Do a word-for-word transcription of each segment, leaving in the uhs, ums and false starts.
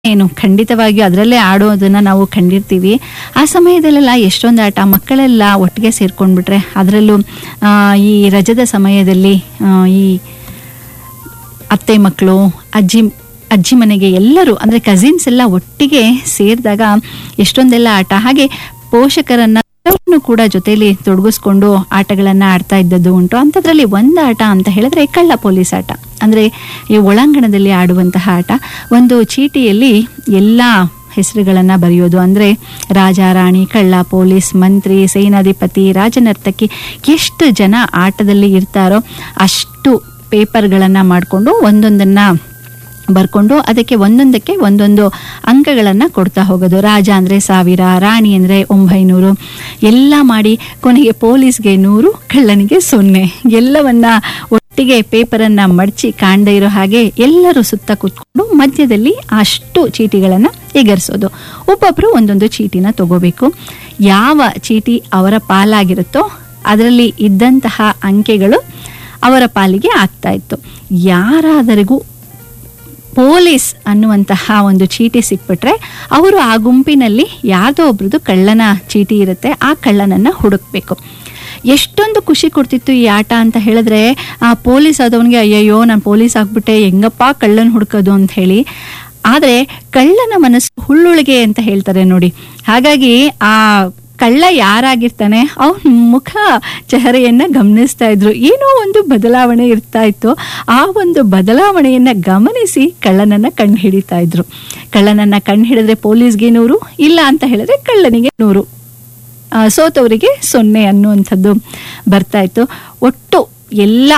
ಏನು ಖಂಡಿತವಾಗಿಯೂ ಅದರಲ್ಲೇ ಆಡೋದನ್ನ ನಾವು ಕಂಡಿರ್ತೀವಿ. ಆ ಸಮಯದಲ್ಲೆಲ್ಲ ಎಷ್ಟೊಂದು ಆಟ ಮಕ್ಕಳೆಲ್ಲ ಒಟ್ಟಿಗೆ ಸೇರ್ಕೊಂಡ್ಬಿಟ್ರೆ, ಅದರಲ್ಲೂ ಈ ರಜದ ಸಮಯದಲ್ಲಿ ಈ ಅತ್ತೆ ಮಕ್ಕಳು, ಅಜ್ಜಿ ಅಜ್ಜಿ ಮನೆಗೆ ಎಲ್ಲರೂ ಅಂದರೆ ಕಸಿನ್ಸ್ ಎಲ್ಲ ಒಟ್ಟಿಗೆ ಸೇರಿದಾಗ ಎಷ್ಟೊಂದೆಲ್ಲ ಆಟ, ಹಾಗೆ ಪೋಷಕರನ್ನ ಕೂಡ ಜೊತೆಯಲ್ಲಿ ತೊಡಗಿಸ್ಕೊಂಡು ಆಟಗಳನ್ನು ಆಡ್ತಾ ಇದ್ದದ್ದು ಉಂಟು. ಅಂಥದ್ರಲ್ಲಿ ಒಂದು ಆಟ ಅಂತ ಹೇಳಿದ್ರೆ ಕಳ್ಳ ಪೊಲೀಸ್ ಆಟ. ಅಂದರೆ ಈ ಒಳಾಂಗಣದಲ್ಲಿ ಆಡುವಂತಹ ಆಟ. ಒಂದು ಚೀಟಿಯಲ್ಲಿ ಎಲ್ಲ ಹೆಸರುಗಳನ್ನು ಬರೆಯೋದು. ಅಂದರೆ ರಾಜ, ರಾಣಿ, ಕಳ್ಳ, ಪೊಲೀಸ್, ಮಂತ್ರಿ, ಸೇನಾಧಿಪತಿ, ರಾಜನರ್ತಕಿ, ಎಷ್ಟು ಜನ ಆಟದಲ್ಲಿ ಇರ್ತಾರೋ ಅಷ್ಟು ಪೇಪರ್ಗಳನ್ನು ಮಾಡಿಕೊಂಡು ಒಂದೊಂದನ್ನು ಬರ್ಕೊಂಡು ಅದಕ್ಕೆ ಒಂದೊಂದಕ್ಕೆ ಒಂದೊಂದು ಅಂಕಗಳನ್ನು ಕೊಡ್ತಾ ಹೋಗೋದು. ರಾಜ ಅಂದರೆ ಸಾವಿರ, ರಾಣಿ ಅಂದರೆ ಒಂಬೈನೂರು, ಎಲ್ಲ ಮಾಡಿ ಕೊನೆಗೆ ಪೊಲೀಸ್ಗೆ ನೂರು, ಕಳ್ಳನಿಗೆ ಸೊನ್ನೆ. ಎಲ್ಲವನ್ನ ಒಟ್ಟಿಗೆ ಪೇಪರನ್ನು ಮಡಚಿ ಕಾಣದೇ ಇರೋ ಹಾಗೆ ಎಲ್ಲರೂ ಸುತ್ತ ಕೂತ್ಕೊಂಡು ಮಧ್ಯದಲ್ಲಿ ಅಷ್ಟು ಚೀಟಿಗಳನ್ನು ಎಗರಿಸೋದು. ಒಬ್ಬೊಬ್ಬರು ಒಂದೊಂದು ಚೀಟಿನ ತಗೋಬೇಕು. ಯಾವ ಚೀಟಿ ಅವರ ಪಾಲಾಗಿರುತ್ತೋ ಅದರಲ್ಲಿ ಇದ್ದಂತಹ ಅಂಕೆಗಳು ಅವರ ಪಾಲಿಗೆ ಆಗ್ತಾ ಇತ್ತು. ಯಾರಾದರಿಗೂ ಪೊಲೀಸ್ ಅನ್ನುವಂತಹ ಒಂದು ಚೀಟಿ ಸಿಕ್ಬಿಟ್ರೆ ಅವರು ಆ ಗುಂಪಿನಲ್ಲಿ ಯಾರ್ದೋ ಒಬ್ರದ್ದು ಕಳ್ಳನ ಚೀಟಿ ಇರುತ್ತೆ, ಆ ಕಳ್ಳನನ್ನ ಹುಡುಕ್ಬೇಕು. ಎಷ್ಟೊಂದು ಖುಷಿ ಕೊಡ್ತಿತ್ತು ಈ ಆಟ ಅಂತ ಹೇಳಿದ್ರೆ, ಆ ಪೊಲೀಸ್ ಆದವನಿಗೆ ಅಯ್ಯಯ್ಯೋ ನಾನು ಪೊಲೀಸ್ ಆಗ್ಬಿಟ್ಟೆ, ಹೆಂಗಪ್ಪ ಕಳ್ಳನ ಹುಡುಕೋದು ಅಂತ ಹೇಳಿ. ಆದರೆ ಕಳ್ಳನ ಮನಸ್ಸು ಹುಳ್ಳುಳಿಗೆ ಅಂತ ಹೇಳ್ತಾರೆ ನೋಡಿ. ಹಾಗಾಗಿ ಆ ಕಳ್ಳ ಯಾರಾಗಿರ್ತಾನೆ ಅವನ ಮುಖ ಚೆಹರೆಯನ್ನ ಗಮನಿಸ್ತಾ ಇದ್ರು. ಏನೋ ಒಂದು ಬದಲಾವಣೆ ಇರ್ತಾ ಇತ್ತು. ಆ ಒಂದು ಬದಲಾವಣೆಯನ್ನ ಗಮನಿಸಿ ಕಳ್ಳನನ್ನ ಕಂಡು ಹಿಡಿತಾ ಇದ್ರು. ಕಳ್ಳನನ್ನ ಕಂಡು ಹಿಡಿದ್ರೆ ಪೊಲೀಸ್ಗೆ ನೂರು, ಇಲ್ಲ ಅಂತ ಹೇಳಿದ್ರೆ ಕಳ್ಳನಿಗೆ ನೂರು, ಸೋತವರಿಗೆ ಸೊನ್ನೆ ಅನ್ನುವಂಥದ್ದು ಬರ್ತಾ ಇತ್ತು. ಒಟ್ಟು ಎಲ್ಲ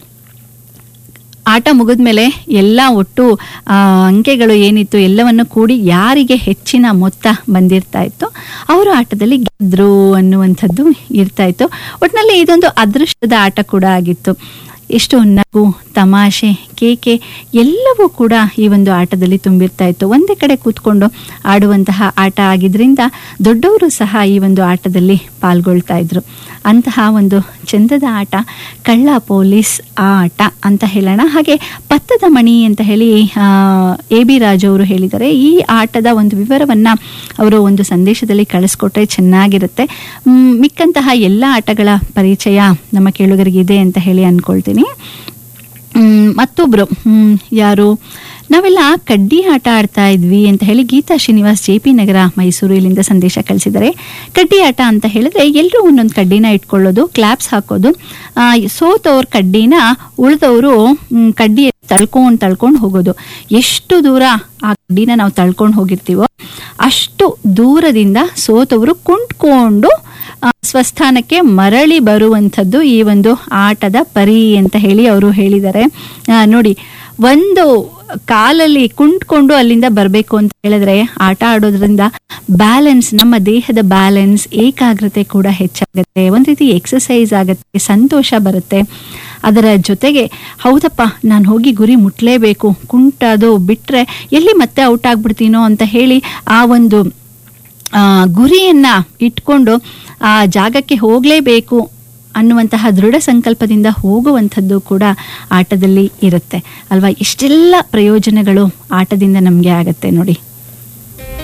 ಆಟ ಮುಗಿದ್ಮೇಲೆ ಎಲ್ಲ ಒಟ್ಟು ಅಂಕೆಗಳು ಏನಿತ್ತು ಎಲ್ಲವನ್ನು ಕೂಡಿ ಯಾರಿಗೆ ಹೆಚ್ಚಿನ ಮೊತ್ತ ಬಂದಿರ್ತಾ ಇತ್ತು ಅವರು ಆಟದಲ್ಲಿ ಗೆದ್ರು ಅನ್ನುವಂಥದ್ದು ಇರ್ತಾ ಇತ್ತು. ಒಟ್ಟಿನಲ್ಲಿ ಇದೊಂದು ಅದೃಷ್ಟದ ಆಟ ಕೂಡ ಆಗಿತ್ತು. ಎಷ್ಟು ನಗು, ತಮಾಷೆ, ಕೇಕೆ ಎಲ್ಲವೂ ಕೂಡ ಈ ಒಂದು ಆಟದಲ್ಲಿ ತುಂಬಿರ್ತಾ ಇತ್ತು. ಒಂದೇ ಕಡೆ ಕೂತ್ಕೊಂಡು ಆಡುವಂತಹ ಆಟ ಆಗಿದ್ರಿಂದ ದೊಡ್ಡವರು ಸಹ ಈ ಒಂದು ಆಟದಲ್ಲಿ ಪಾಲ್ಗೊಳ್ತಾ ಇದ್ರು. ಅಂತಹ ಒಂದು ಚಂದದ ಆಟ ಕಳ್ಳ ಪೊಲೀಸ್ ಆಟ ಅಂತ ಹೇಳೋಣ. ಹಾಗೆ ಪತ್ತದ ಮಣಿ ಅಂತ ಹೇಳಿ ಎ ಬಿ ರಾಜು ಅವರು ಹೇಳಿದ್ದಾರೆ. ಈ ಆಟದ ಒಂದು ವಿವರವನ್ನ ಅವರು ಒಂದು ಸಂದೇಶದಲ್ಲಿ ಕಳಿಸ್ಕೊಟ್ರೆ ಚೆನ್ನಾಗಿರುತ್ತೆ. ಮಿಕ್ಕಂತಹ ಎಲ್ಲ ಆಟಗಳ ಪರಿಚಯ ನಮ್ಮ ಕೇಳುಗರಿಗೆ ಇದೆ ಅಂತ ಹೇಳಿ ಅನ್ಕೊಳ್ತೀನಿ. ಮತ್ತೊಬ್ರು ಯಾರು ನಾವೆಲ್ಲ ಕಡ್ಡಿ ಆಟ ಆಡ್ತಾ ಇದ್ವಿ ಅಂತ ಹೇಳಿ ಗೀತಾ ಶ್ರೀನಿವಾಸ್ ಜೆ ಪಿ ನಗರ ಮೈಸೂರು ಇಲ್ಲಿಂದ ಸಂದೇಶ ಕಳಿಸಿದ್ದಾರೆ. ಕಡ್ಡಿ ಆಟ ಅಂತ ಹೇಳಿದ್ರೆ ಎಲ್ಲರೂ ಒಂದೊಂದು ಕಡ್ಡಿನ ಇಟ್ಕೊಳ್ಳೋದು, ಕ್ಲಾಪ್ಸ್ ಹಾಕೋದು, ಸೋತವ್ರ ಕಡ್ಡಿನ ಉಳಿದವರು ಕಡ್ಡಿ ತಳ್ಕೊಂಡು ತಳ್ಕೊಂಡು ಹೋಗೋದು. ಎಷ್ಟು ದೂರ ಆ ಕಡ್ಡಿನ ನಾವು ತಳ್ಕೊಂಡು ಹೋಗಿರ್ತೀವೋ ಅಷ್ಟು ದೂರದಿಂದ ಸೋತವರು ಕುಂಟ್ಕೊಂಡು ಸ್ವಸ್ಥಾನಕ್ಕೆ ಮರಳಿ ಬರುವಂಥದ್ದು ಈ ಒಂದು ಆಟದ ಪರಿ ಅಂತ ಹೇಳಿ ಅವರು ಹೇಳಿದ್ದಾರೆ. ನೋಡಿ, ಒಂದು ಕಾಲಲ್ಲಿ ಕುಂಟ್ಕೊಂಡು ಅಲ್ಲಿಂದ ಬರಬೇಕು ಅಂತ ಹೇಳಿದ್ರೆ ಆಟ ಆಡೋದ್ರಿಂದ ಬ್ಯಾಲೆನ್ಸ್, ನಮ್ಮ ದೇಹದ ಬ್ಯಾಲೆನ್ಸ್, ಏಕಾಗ್ರತೆ ಕೂಡ ಹೆಚ್ಚಾಗುತ್ತೆ. ಒಂದ್ ರೀತಿ ಎಕ್ಸಸೈಸ್ ಆಗುತ್ತೆ, ಸಂತೋಷ ಬರುತ್ತೆ. ಅದರ ಜೊತೆಗೆ ಹೌದಪ್ಪ ನಾನು ಹೋಗಿ ಗುರಿ ಮುಟ್ಲೇಬೇಕು, ಕುಂಟದು ಬಿಟ್ರೆ ಎಲ್ಲಿ ಮತ್ತೆ ಔಟ್ ಆಗ್ಬಿಡ್ತೀನೋ ಅಂತ ಹೇಳಿ ಆ ಒಂದು ಗುರಿಯನ್ನ ಇಟ್ಕೊಂಡು ಆ ಜಾಗಕ್ಕೆ ಹೋಗಲೇಬೇಕು ಅನ್ನುವಂತಹ ದೃಢ ಸಂಕಲ್ಪದಿಂದ ಹೋಗುವಂಥದ್ದು ಕೂಡ ಆಟದಲ್ಲಿ ಇರುತ್ತೆ ಅಲ್ವಾ. ಇಷ್ಟೆಲ್ಲ ಪ್ರಯೋಜನಗಳು ಆಟದಿಂದ ನಮಗೆ ಆಗತ್ತೆ ನೋಡಿ.